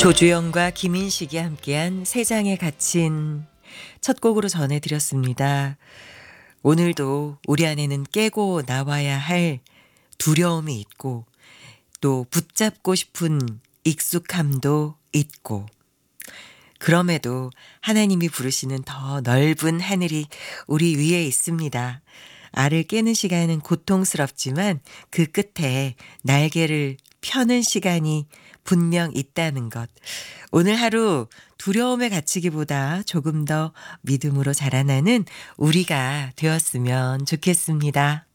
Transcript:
조주영과 김인식이 함께한 세상에 갇힌 첫 곡으로 전해드렸습니다. 오늘도 우리 안에는 깨고 나와야 할 두려움이 있고 또 붙잡고 싶은 익숙함도 있고 그럼에도 하나님이 부르시는 더 넓은 하늘이 우리 위에 있습니다. 알을 깨는 시간은 고통스럽지만 그 끝에 날개를 펴는 시간이 분명 있다는 것. 오늘 하루 두려움에 갇히기보다 조금 더 믿음으로 자라나는 우리가 되었으면 좋겠습니다.